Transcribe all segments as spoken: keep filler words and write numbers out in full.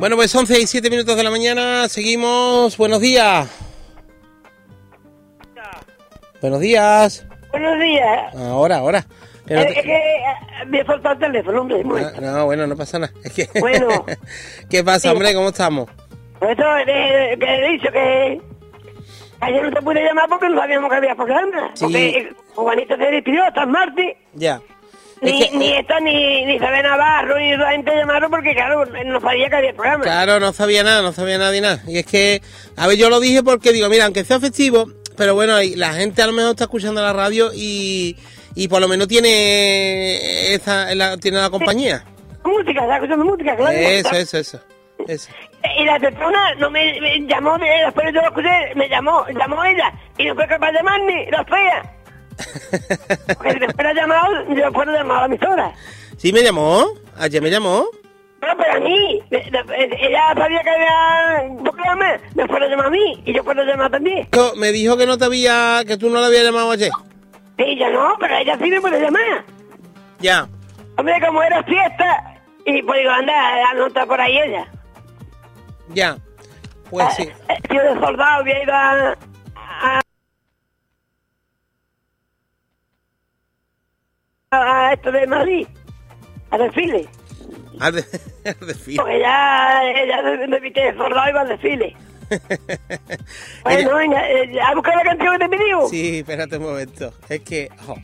Bueno, pues once y siete minutos de la mañana, seguimos. Buenos días. Buenos días. Buenos días. Ahora, ahora. Que no te... Es que me ha faltado el teléfono, hombre. Ah, no, bueno, no pasa nada. Es que... Bueno. ¿Qué pasa, sí. hombre? ¿Cómo estamos? Pues eso, eh, que he dicho que ayer no te pude llamar porque no sabíamos que había programa. Sí. Porque Juanito se despidió hasta el martes. Ya. Ni, Es que... ni esta, ni, ni Isabel Navarro, ni la gente llamaron porque, claro, no sabía que había programa. Claro, no sabía nada, no sabía nada de nada. Y es que, a ver, yo lo dije porque digo, mira, aunque sea festivo, pero bueno, la gente a lo mejor está escuchando la radio y, y por lo menos tiene esa, la, tiene la compañía. Música, está escuchando música, claro. Eso, eso, eso, eso. Y la persona no me, me llamó, después yo lo escuché, me llamó, llamó ella, y no fue capaz de llamarme, la fea. Porque si me fuera llamado, yo fuera llamado a la emisora. ¿Sí me llamó? ¿Ayer me llamó? No, pero a mí, ella sabía que había un programa, me fuera a llamar a mí, y yo fuera a llamar también. No, me dijo que no te había, que tú no la habías llamado ayer. Ella no, pero ella sí me puede llamar. Ya. Hombre, como era fiesta, y pues digo, anda, anota por ahí ella. Ya, pues sí. El tío de soldado había ido a... a a esto de Madrid, al desfile. Al, de, al desfile. Porque ella, ella de, de, de soldado iba al desfile. Bueno, ella... venga, ¿a buscar la canción que te pidió? Sí, espérate un momento. Es que... Oh.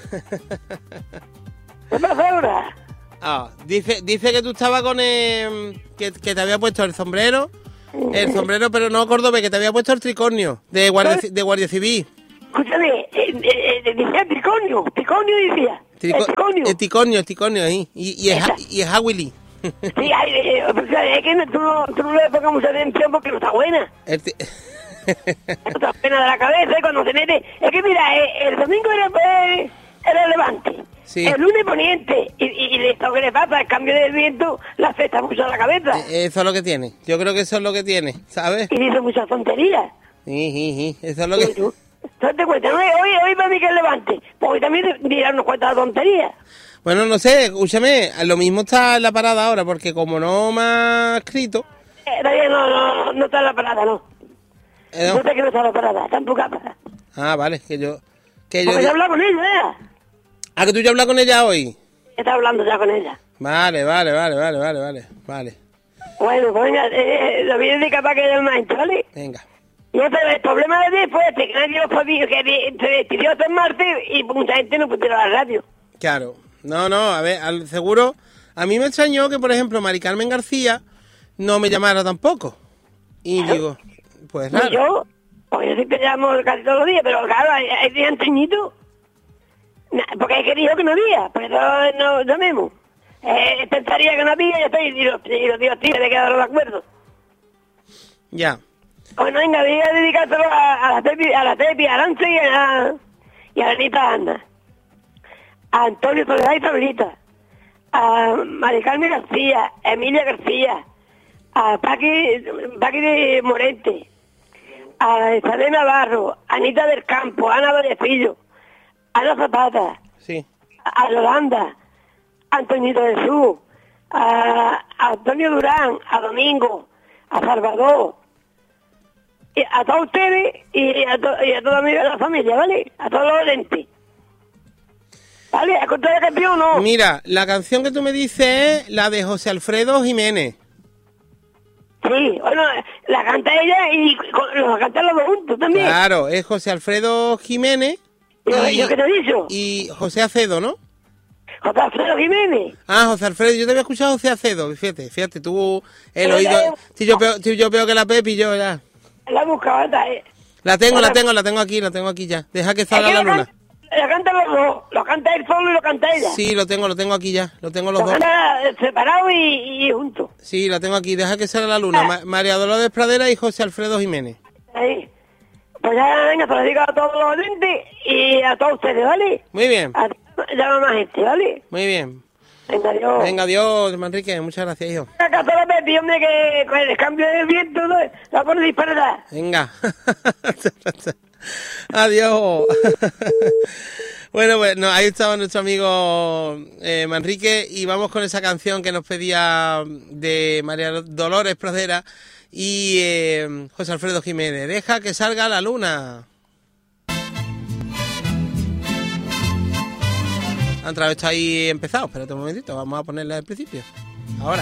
¿Qué pasa ahora? Ah, dice, dice que tú estabas con el... Que, que te había puesto el sombrero. El sombrero, pero no cordobés, que te había puesto el tricornio de guardia, de guardia civil. Escúchame, eh, eh, eh, decía tricornio, tricornio decía. Trico, el tricornio. El tricornio, el tricornio ahí. Y, y, es, y es Hawili. Sí, ay, eh, o sea, es que no, tú, no, tú no le pongas mucha atención porque no está buena. El ti... No está buena de la cabeza y cuando se mete... Es que mira, eh, el domingo era, eh, era Levante. Sí. El lunes Poniente. Y, y, y esto que le pasa, el cambio del viento, le afecta mucho a la cabeza. Eso es lo que tiene. Yo creo que eso es lo que tiene, ¿sabes? Y dice muchas tonterías. Sí, sí, sí. Eso es lo que... Date cuenta, no, hoy, hoy para mí que es Levante. Pues hoy también dirán unos cuantas tonterías. Bueno, no sé, escúchame, lo mismo está en la parada ahora, porque como no me ha escrito... Eh, todavía no, no, no está en la parada, no. Eh, no. No sé que no está en la parada, está en tu casa. Ah, vale, que yo... Que Porque yo... ya habla con ella, ¿eh? Ah, que tú ya hablas con ella hoy. Está hablando ya con ella. Vale, vale, vale, vale, vale, vale, vale. Bueno, pues venga, eh, lo voy a dedicar para que haya más gente, ¿vale? Venga. Y entonces, el problema de hoy fue este, que nadie lo podía, que se despidió hasta el martes y mucha gente no pudo ir a la radio. Claro. No, no, a ver, al seguro... A mí me extrañó que, por ejemplo, Mari Carmen García no me llamara tampoco. Y ¿Eh? digo, pues raro. ¿Y yo? Pues yo siempre llamo casi todos los días, pero claro, hay, hay días anteñitos. Porque es que dijo que no había, por eso no llamemos. Eh, pensaría que no había y, estoy, y los, y los dios tíos le quedaron de acuerdo. Ya. Bueno, venga, voy a dedicárselo a, a la Tepi, a la Tepi, a Arance y a, y a Anita Ana. A Antonio Soledad y Fabelita. A Mari Carmen García, a Emilia García, a Paqui, Paqui de Morente, a Isabel Navarro, a Anita del Campo, a Ana Vallecillo, a Ana Zapata, sí. a, a Yolanda, a Antoñito Jesús, a, a Antonio Durán, a Domingo, a Salvador, y a todos ustedes y a, to, y a toda mi, la familia, ¿vale? A todos los oyentes. ¿Vale? ¿Has contado la canción o no? Mira, la canción que tú me dices es la de José Alfredo Jiménez. Sí, bueno, la canta ella y la cantan los dos juntos también. Claro, es José Alfredo Jiménez. ¿Yo, y, yo qué te he dicho? Y José Acedo, ¿no? José Alfredo Jiménez. Ah, José Alfredo, yo te había escuchado José Acedo, fíjate, fíjate, tú el oído... Si yo veo, si yo veo que la Pepi, yo ya... La buscaba, eh. La tengo, la tengo, la tengo aquí, la tengo aquí ya. Deja que salga la luna. Lo canta los dos, lo canta él solo y lo canta ella. Sí, lo tengo, lo tengo aquí ya, lo tengo los lo dos. Canta separado y, y juntos. Sí, la tengo aquí, deja que salga la luna. Ma María Dolores Pradera y José Alfredo Jiménez. Ahí. Pues ya, venga, se lo digo a todos los oyentes y a todos ustedes, ¿vale? Muy bien. A, llama más gente, ¿vale? Muy bien. Venga, adiós. Venga, adiós, Manrique, muchas gracias, hijo. Acá solo me pidió que con el cambio del viento ¿no? la pone disparada. Venga. Adiós. Bueno, pues no, ahí estaba nuestro amigo eh, Manrique y vamos con esa canción que nos pedía de María Dolores Pradera y eh, José Alfredo Jiménez. Deja que salga la luna. Han otra vez está ahí empezado. Espérate un momentito, vamos a ponerla al principio. Ahora.